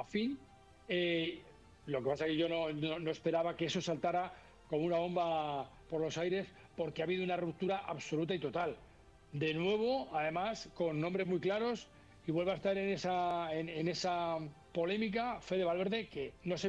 afín. Lo que pasa es que yo no esperaba que eso saltara como una bomba por los aires, porque ha habido una ruptura absoluta y total. De nuevo, además, con nombres muy claros, y vuelve a estar en esa polémica Fede Valverde, que no sé